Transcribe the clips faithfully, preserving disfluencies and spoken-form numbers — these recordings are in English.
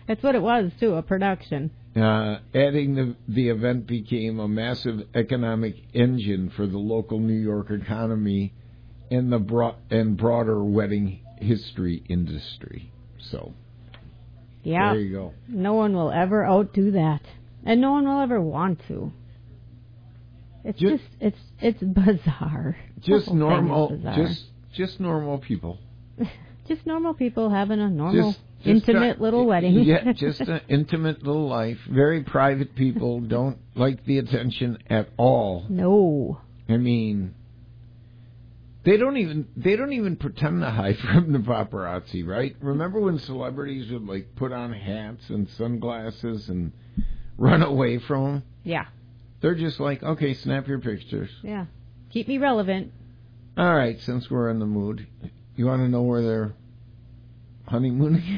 That's what it was, too, a production. Uh, adding the, the event became a massive economic engine for the local New York economy and the bro- and broader wedding history industry. So, yeah, there you go. No one will ever outdo that, and no one will ever want to. It's just, just it's it's bizarre. Just normal, bizarre. just just normal people. Just normal people having a normal, just, just intimate a, little wedding. Yeah, just an intimate little life. Very private people don't like the attention at all. No. I mean, they don't even they don't even pretend to hide from the paparazzi, right? Remember when celebrities would like put on hats and sunglasses and run away from them? Yeah. They're just like, okay, snap your pictures. Yeah. Keep me relevant. All right, since we're in the mood, you want to know where they're honeymooning?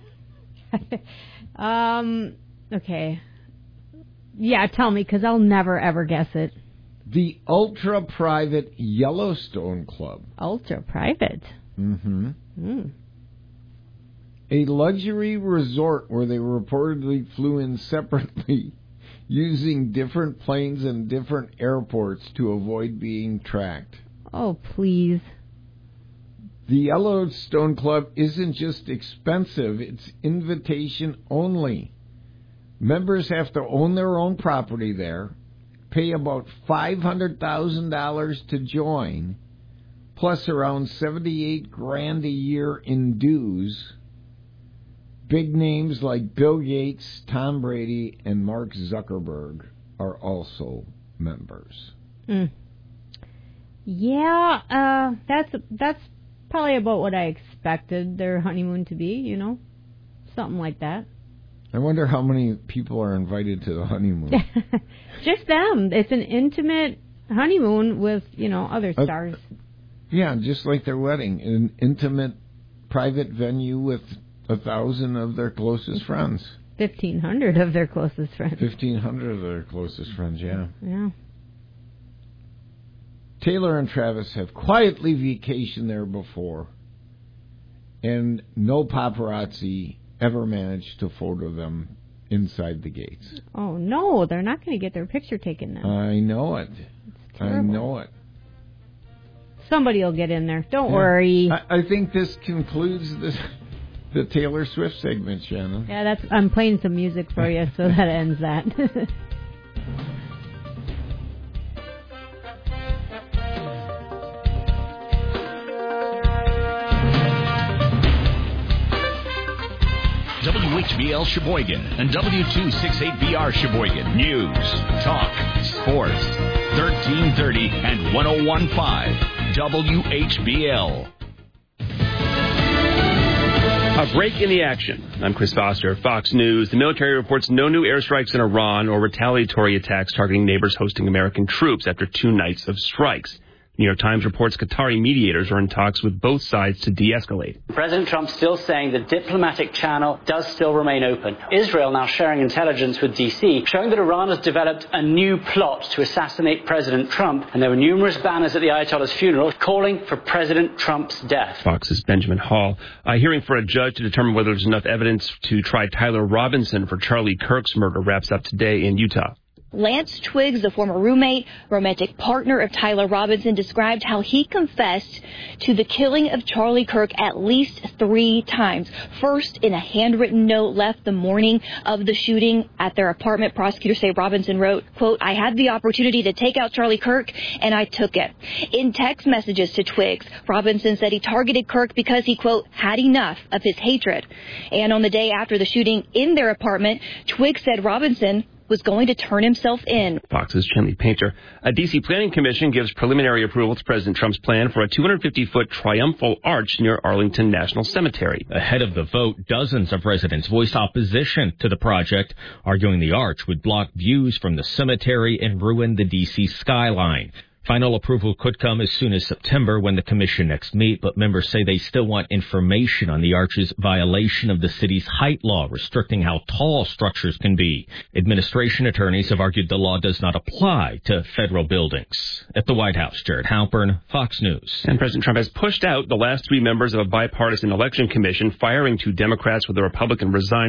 um, okay. Yeah, tell me, because I'll never, ever guess it. The ultra-private Yellowstone Club. Ultra-private? Mm-hmm. Mm. A luxury resort where they reportedly flew in separately using different planes and different airports to avoid being tracked. Oh, please. The Yellowstone Club isn't just expensive, it's invitation only. Members have to own their own property there, pay about five hundred thousand dollars to join, plus around seventy-eight grand a year in dues. Big names like Bill Gates, Tom Brady, and Mark Zuckerberg are also members. Mm. Yeah, uh, that's that's probably about what I expected their honeymoon to be, you know, something like that. I wonder how many people are invited to the honeymoon. Just them. It's an intimate honeymoon with, you know, other stars. Uh, yeah, just like their wedding. An intimate private venue with a thousand of their closest friends. Fifteen hundred of their closest friends. Fifteen hundred of their closest friends, yeah. Yeah. Taylor and Travis have quietly vacationed there before, and no paparazzi ever managed to photo them inside the gates. Oh, no, they're not going to get their picture taken now. I know it. I know it. Somebody will get in there. Don't yeah. worry. I, I think this concludes this, the Taylor Swift segment, Shannon. Yeah, that's. I'm playing some music for you, so that ends that. W H B L Sheboygan and W two sixty-eight B R Sheboygan. News, talk, sports. thirteen thirty and one oh one point five W H B L. A break in the action. I'm Chris Foster, Fox News. The military reports no new airstrikes in Iran or retaliatory attacks targeting neighbors hosting American troops after two nights of strikes. New York Times reports Qatari mediators are in talks with both sides to de-escalate. President Trump still saying the diplomatic channel does still remain open. Israel now sharing intelligence with D C, showing that Iran has developed a new plot to assassinate President Trump, and there were numerous banners at the Ayatollah's funeral calling for President Trump's death. Fox's Benjamin Hall. A hearing for a judge to determine whether there's enough evidence to try Tyler Robinson for Charlie Kirk's murder wraps up today in Utah. Lance Twiggs, the former roommate, romantic partner of Tyler Robinson, described how he confessed to the killing of Charlie Kirk at least three times. First, in a handwritten note left the morning of the shooting at their apartment, prosecutors say Robinson wrote, quote, "I had the opportunity to take out Charlie Kirk, and I took it." In text messages to Twiggs, Robinson said he targeted Kirk because he, quote, "had enough of his hatred." And on the day after the shooting in their apartment, Twiggs said Robinson was going to turn himself in. Fox's Chenley Painter. A D C Planning Commission gives preliminary approval to President Trump's plan for a two hundred fifty foot triumphal arch near Arlington National Cemetery. Ahead of the vote, dozens of residents voiced opposition to the project, arguing the arch would block views from the cemetery and ruin the D C skyline. Final approval could come as soon as September when the commission next meet, but members say they still want information on the arch's violation of the city's height law, restricting how tall structures can be. Administration attorneys have argued the law does not apply to federal buildings. At the White House, Jared Halpern, Fox News. And President Trump has pushed out the last three members of a bipartisan election commission, firing two Democrats with a Republican resigning.